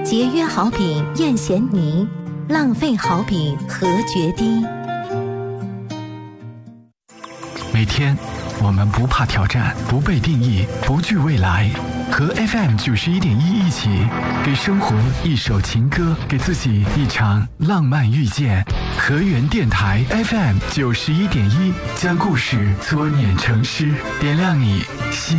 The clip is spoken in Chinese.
节约好比宴咸泥，浪费好比和决堤。 每天我们不怕挑战，不被定义，不惧未来，和 FM91.1一起给生活一首情歌，给自己一场浪漫遇见。河源电台 FM91.1，将故事搓捻成诗，点亮你心